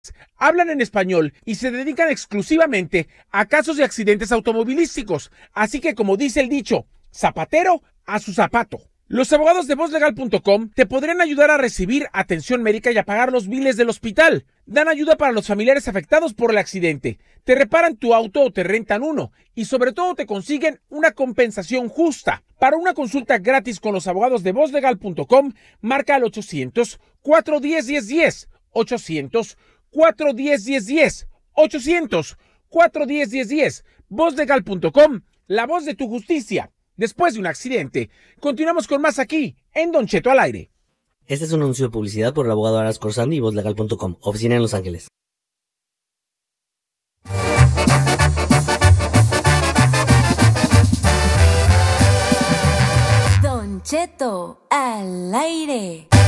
Hablan en español y se dedican exclusivamente a casos de accidentes automovilísticos. Así que, como dice el dicho, zapatero a su zapato. Los abogados de vozlegal.com te podrían ayudar a recibir atención médica y a pagar los biles del hospital. Dan ayuda para los familiares afectados por el accidente. Te reparan tu auto o te rentan uno. Y sobre todo te consiguen una compensación justa. Para una consulta gratis con los abogados de vozlegal.com, marca al 800-410-1010. 800-410-1010. 800-410-1010. Vozlegal.com, la voz de tu justicia. Después de un accidente, continuamos con más aquí, en Don Cheto al aire. Este es un anuncio de publicidad por el abogado Aras Corsandi y vozlegal.com, oficina en Los Ángeles. Don Cheto al aire.